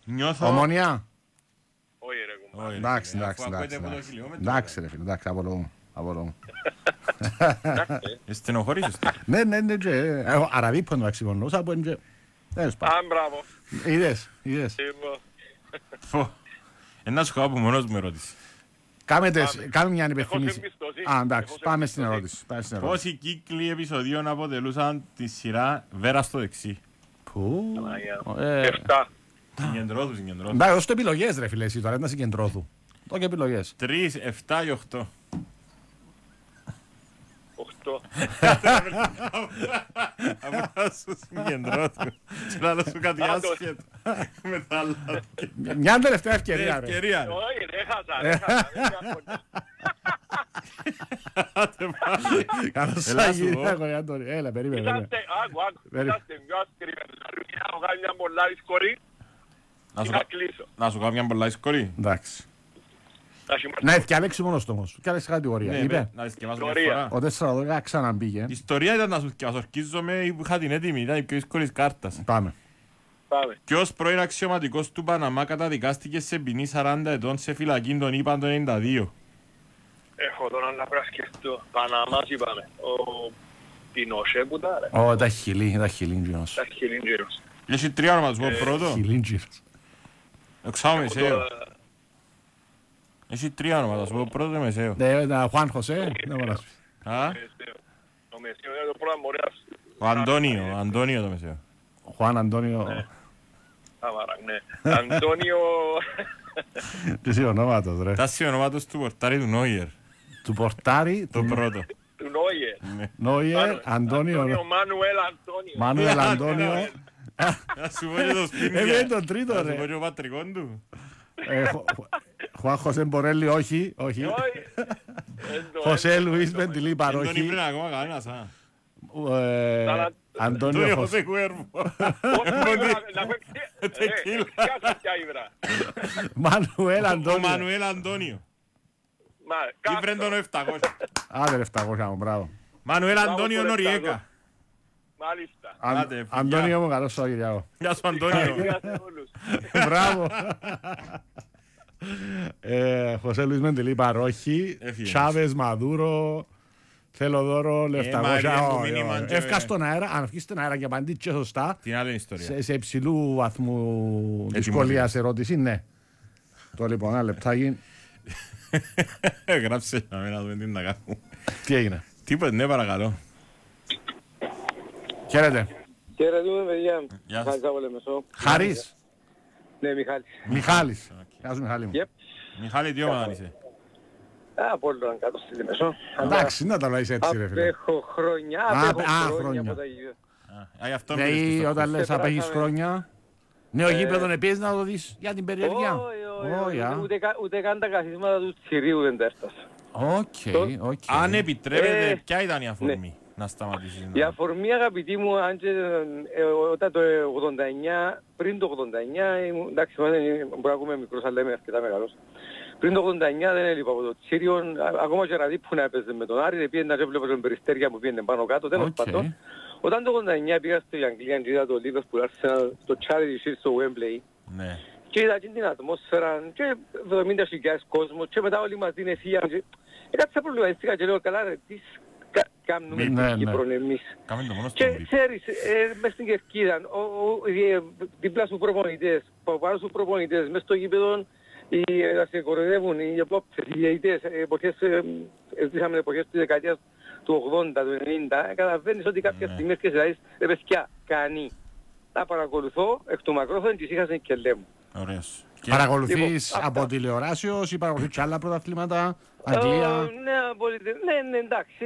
Νιώθω... Ομόνια. Όχι ρε κουμπάρε. Εντάξει. Εντάξει ρε φίλε, εντάξει, απολόγω. Στενοχωρήσεις. Ναι, αραβί που είναι αξιγονούσα που είναι... Α, μπράβο. Είδες. Ένα σου πω μόνος μου ερώτηση. Κάμε μια ανυπευθυμίση. εμπιστοσύνη. Α, εντάξει, πάμε στην ερώτηση. Πόσοι κύκλοι επεισοδίων αποτελούσαν τη σειρά Βέρα στο δεξί? Πού? Εφτά. Συγκεντρώθου. Εντάξει, δώσ' το επιλογές ρε φίλε εσύ τώρα, να συγκεντρώθου. Το και επιλογές. 3, 7 ή 8. 8. Από να σου συγκεντρώθου. Και να σου κάτι άσχετο. Με τα άλλα. Μια τελευταία ευκαιρία ρε. Ευκαιρία. Όχι ρε, έχασα. Καλώς Έλα, σου πω. Αντώνη. Έλα, περίμενε. Είσαστε πιο ασκρίμενοι. Να μου κάνει μια πολλά δύσκολη ή να κλείσω. Να σου κάνω μια πολλά δύσκολη. Εντάξει. Να ευκαλέξει μόνος το όμως. Κι άλλη κατηγορία. Είπε. Να δισκευάσω μια Ιστορία. φορά. Ο 4-12 ξαναμπήγε. Η ιστορία ήταν να σου δισκευάσω. Ορκίζομαι που είχα την έτοιμη. Ήταν η πιο δύσκολη κάρτας. Πάμε. Πάμε. Ποιος πρώην αξιωματικός του Παναμά καταδικάστηκε σε ποινή 40 ετών σε φυλακή τον είπαν το 92? Έχω τώρα να πρέπει να σκεφτώ. Παναμάς είπαμε. Ο Πινοσέ που τα ρε. Ω, τα χιλίντζινος. Τα χιλίντζερος. Έχει 3 όνομα, σου πω πρώτο. Χιλίντζινος. Εξάω μεσαίο. Έχει 3 όνομα, σου πω πρώτο και μεσαίο. Τα Χουάν Χωσέ. Α, Το μεσαίο είναι το πρώτο μωρέας. ο Αντώνιο το μεσαίο. Χουάν Αντώνιο. Άμαρα, ναι. Αντώνιο... Τι είσαι ονόματος ρε. Τα ονομάτως του πορτάρι του Νόιερ. Του πορτάρι. Το πρώτο. Του Νόιερ. Νόιερ, Αντώνιο. Μάνουελ Αντώνιο. Μάνουελ Αντώνιο. Να σου πω και το σπίτι. Είναι το τρίτο Να σου πω ρε. και ο πατρικών του. Χουάν Χωσέ Μπορέλη όχι. Χωσέ Λουίς Μπεντιλή Δεν τον παρόχη. ήπρε ακόμα κανένας. Αντώνιο Το Χωσέ. Χωσέ Κουέρβο. Μανουέλ Ο Αντώνιο. Μανουέλ Αντώνιο. Ήπρε τον 700. Άντε ρε 700 μου, μπράβο. Μανουέλ Αντώνιο Νοριέκα. Μάλιστα. Άντε, φιλιά. Αντώνιο μου, καλώς Σαββατοκύριακο. Γεια σου Αντώνιο. Γεια σε όλους. Μπράβο. Χωσέ Λουίς Μπεντιλή παρόχη. Έφυγε. Τσάβες Μαδούρο. Θελοδόρο Λεφταγώσια. Μαρία, το μήνυμα και- Εύκα στον αέρα, αν βγεις στον αέρα και απαντήσεις και σωστά, Την άλλη ιστορία. σε υψηλού βαθμού δυσκολίας ερώτηση, ναι. Το λοιπόν, ένα λεπτάκι. Γράψε για μένα να δούμε τι να κάνουμε. Τι έγινε? Τίποτε, ναι παρακαλώ. Χαίρετε. Χαιρετούμε παιδιά. Γεια σας. Μιχάλης από Λεμεσό. Χαρίς. Ναι, Μιχάλης. Μιχάλης. Γεια σου Μιχάλη μου. Yep. Μιχάλη, τι ομάδα είσαι? Από όλο κάτω στη Λεμεσό. Εντάξει, να τα λέει έτσι ρε φίλε. Απέχω χρόνια. Α, Απέχω χρόνια. χρόνια από τα γη. Γι' αυτό Ναι, μιλείς ή στο όταν στόχο. λες απέχεις χρόνια. Νέο γήπεδο επίσης να το δεις για την περιέργεια. Όχι, ούτε καν τα καθίσματα του Τσιρίου δεν τα έφτασα. Οκ. Αν επιτρέπετε, Ε, ποια ήταν η αφορμή να σταματήσεις? Η αφορμή αγαπητοί μου, αν και, όταν το 89, πριν το 89, εντάξει, μπορεί να ακούμε μικρός αλλά είμαι αρκετά μεγάλος. Πριν το 89 δεν έλειπα από το Τσίριο, ακόμα και ραδί που να έπαιζε με τον Άρη, πήγαινε να έβλεπα τον Περιστέρια που πήγαινε πάνω κάτω, τέλος πάντων. Όταν το 89 πήγα στο Αγγλία και είδα το Liverpool Arsenal, το Charity Shield στο Wembley, Ναι. και είδα και την ατμόσφαιρα και 70.000 κόσμος και μετά όλοι μαζί έφυγαν και κάτσα προβληματιστήκα και λέω καλά ρε, τι κάνουμε στην Κύπρο εμείς. Κάμε το μόνο Και στον πίπ. ξέρεις, μες στην Κερκίδα, δίπλα στους προπονητές, πάνω στους προπονητές, μες στο γήπεδο, να σε κοροϊδεύουν οι επόπτες, οι διαιτητές, εποχές, ζήσαμε εποχές της δεκαετίας του 80, του 90, καταλαβαίνεις ότι κάποια στιγμή έρχεσαι να δεις, ρε παιδιά, κανεί. Να παρακολουθώ εκ του μακρόθεν της είχασαν και λέμε. Ωραίος. Και- Παρακολουθείς Λοιπόν, από τηλεοράσεως ή παρακολουθείς και άλλα πρωταθλήματα, Αγγλία? Ναι, εντάξει.